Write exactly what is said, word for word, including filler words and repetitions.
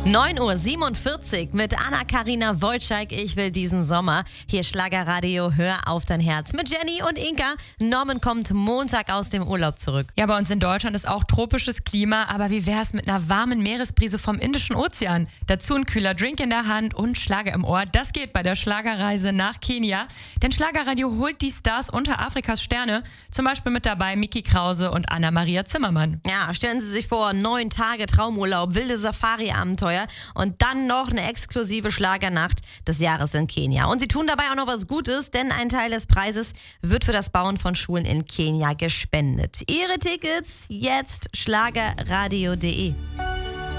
neun Uhr siebenundvierzig mit Anna-Karina Wojcik. Ich will diesen Sommer. Hier Schlagerradio, hör auf dein Herz. Mit Jenny und Inka. Norman kommt Montag aus dem Urlaub zurück. Ja, bei uns in Deutschland ist auch tropisches Klima, aber wie wär's mit einer warmen Meeresbrise vom Indischen Ozean? Dazu ein kühler Drink in der Hand und Schlager im Ohr. Das geht bei der Schlagerreise nach Kenia. Denn Schlagerradio holt die Stars unter Afrikas Sterne. Zum Beispiel mit dabei Miki Krause und Anna-Maria Zimmermann. Ja, stellen Sie sich vor, neun Tage Traumurlaub, wilde Safari-Abenteuer und dann noch eine exklusive Schlagernacht des Jahres in Kenia. Und sie tun dabei auch noch was Gutes, denn ein Teil des Preises wird für das Bauen von Schulen in Kenia gespendet. Ihre Tickets jetzt schlagerradio punkt de.